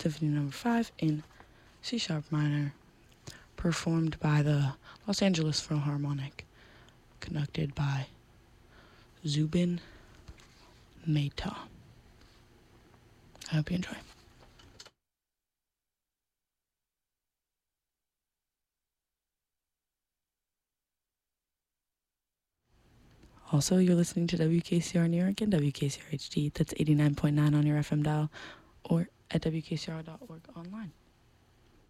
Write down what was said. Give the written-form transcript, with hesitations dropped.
Symphony Number 5 in C sharp minor, performed by the Los Angeles Philharmonic, conducted by Zubin Mehta. I hope you enjoy. Also, you're listening to WKCR New York and WKCR HD. That's 89.9 on your FM dial or at WKCR.org online.